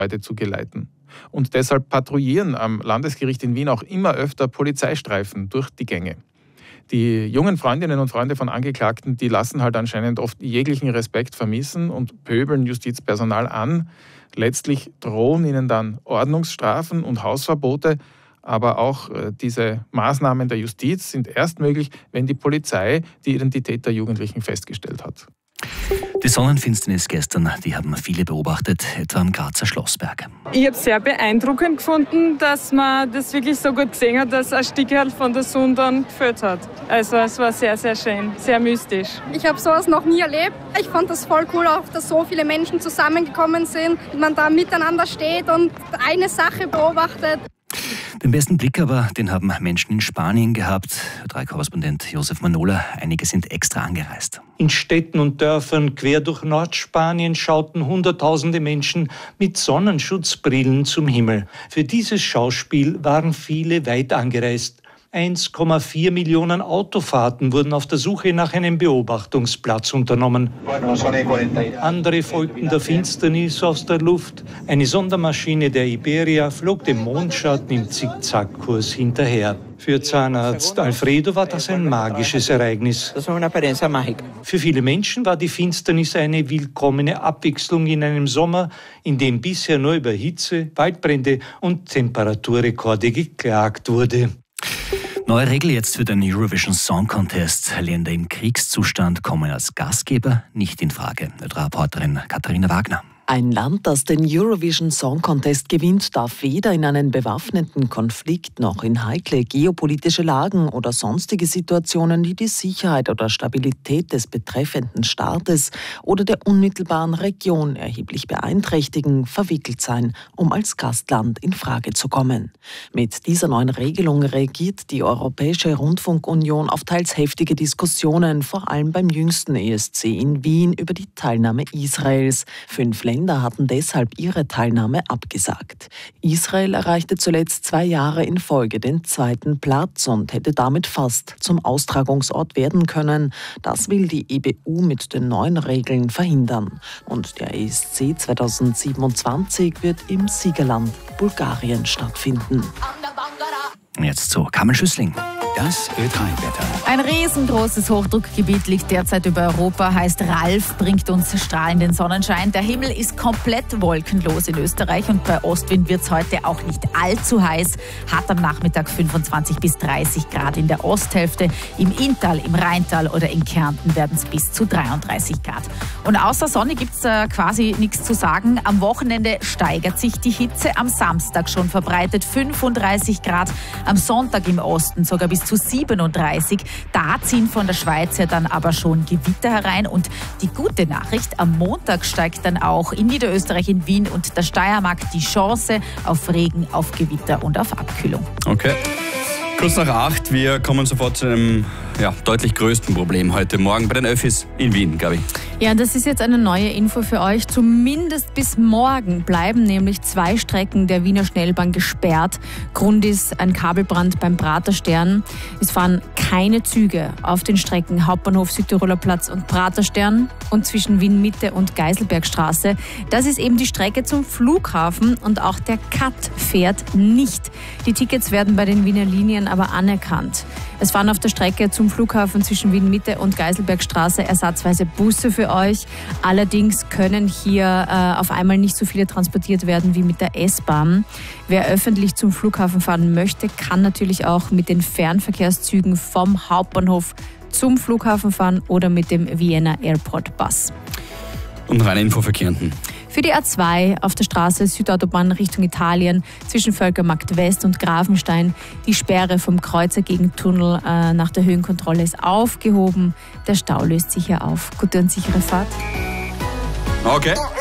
Leute zu geleiten. Und deshalb patrouillieren am Landesgericht in Wien auch immer öfter Polizeistreifen durch die Gänge. Die jungen Freundinnen und Freunde von Angeklagten, die lassen halt anscheinend oft jeglichen Respekt vermissen und pöbeln Justizpersonal an. Letztlich drohen ihnen dann Ordnungsstrafen und Hausverbote. Aber auch diese Maßnahmen der Justiz sind erst möglich, wenn die Polizei die Identität der Jugendlichen festgestellt hat. Die Sonnenfinsternis gestern, die haben viele beobachtet, etwa am Grazer Schlossberg. Ich habe es sehr beeindruckend gefunden, dass man das wirklich so gut gesehen hat, dass ein Stück halt von der Sonne dann gefällt hat. Also es war sehr, sehr schön, sehr mystisch. Ich habe sowas noch nie erlebt. Ich fand das voll cool, auch dass so viele Menschen zusammengekommen sind, man da miteinander steht und eine Sache beobachtet. Den besten Blick aber, den haben Menschen in Spanien gehabt. 3-Korrespondent Josef Manola, einige sind extra angereist. In Städten und Dörfern quer durch Nordspanien schauten Hunderttausende Menschen mit Sonnenschutzbrillen zum Himmel. Für dieses Schauspiel waren viele weit angereist. 1,4 Millionen Autofahrten wurden auf der Suche nach einem Beobachtungsplatz unternommen. Andere folgten der Finsternis aus der Luft. Eine Sondermaschine der Iberia flog dem Mondschatten im Zickzackkurs hinterher. Für Zahnarzt Alfredo war das ein magisches Ereignis. Für viele Menschen war die Finsternis eine willkommene Abwechslung in einem Sommer, in dem bisher nur über Hitze, Waldbrände und Temperaturrekorde geklagt wurde. Neue Regel jetzt für den Eurovision Song Contest. Länder im Kriegszustand kommen als Gastgeber nicht in Frage. Reporterin Katharina Wagner. Ein Land, das den Eurovision Song Contest gewinnt, darf weder in einen bewaffneten Konflikt noch in heikle geopolitische Lagen oder sonstige Situationen, die die Sicherheit oder Stabilität des betreffenden Staates oder der unmittelbaren Region erheblich beeinträchtigen, verwickelt sein, um als Gastland in Frage zu kommen. Mit dieser neuen Regelung reagiert die Europäische Rundfunkunion auf teils heftige Diskussionen, vor allem beim jüngsten ESC in Wien, über die Teilnahme Israels. 5 Länder hatten deshalb ihre Teilnahme abgesagt. Israel erreichte zuletzt 2 Jahre in Folge den 2. Platz und hätte damit fast zum Austragungsort werden können. Das will die EBU mit den neuen Regeln verhindern. Und der ESC 2027 wird im Siegerland Bulgarien stattfinden. Jetzt zu Carmen Schüssling. Das Ö3-Wetter. Ein riesengroßes Hochdruckgebiet liegt derzeit über Europa, heißt Ralf, bringt uns strahlenden Sonnenschein. Der Himmel ist komplett wolkenlos in Österreich und bei Ostwind wird es heute auch nicht allzu heiß. Hat am Nachmittag 25 bis 30 Grad in der Osthälfte. Im Inntal, im Rheintal oder in Kärnten werden es bis zu 33 Grad. Und außer Sonne gibt es quasi nichts zu sagen. Am Wochenende steigert sich die Hitze, am Samstag schon verbreitet 35 Grad, am Sonntag im Osten sogar bis zu 37. Da ziehen von der Schweiz her dann aber schon Gewitter herein. Und die gute Nachricht, am Montag steigt dann auch in Niederösterreich, in Wien und der Steiermark die Chance auf Regen, auf Gewitter und auf Abkühlung. Okay. Kurz nach 8, wir kommen sofort zu einem deutlich größten Problem heute Morgen bei den Öffis in Wien, Gabi. Ja, das ist jetzt eine neue Info für euch. Zumindest bis morgen bleiben nämlich 2 Strecken der Wiener Schnellbahn gesperrt. Grund ist ein Kabelbrand beim Praterstern. Es fahren keine Züge auf den Strecken Hauptbahnhof, Südtiroler Platz und Praterstern und zwischen Wien Mitte und Geiselbergstraße. Das ist eben die Strecke zum Flughafen und auch der CAT fährt nicht. Die Tickets werden bei den Wiener Linien aber anerkannt. Es fahren auf der Strecke zum Flughafen zwischen Wien Mitte und Geiselbergstraße ersatzweise Busse für euch. Allerdings können hier auf einmal nicht so viele transportiert werden wie mit der S-Bahn. Wer öffentlich zum Flughafen fahren möchte, kann natürlich auch mit den Fernverkehrszügen vom Hauptbahnhof zum Flughafen fahren oder mit dem Vienna Airport Bus. Und reine Info für Kärnten. Für die A2 auf der Straße Südautobahn Richtung Italien zwischen Völkermarkt West und Grafenstein. Die Sperre vom Kreuzer Gegentunnel nach der Höhenkontrolle ist aufgehoben. Der Stau löst sich hier auf. Gute und sichere Fahrt. Okay.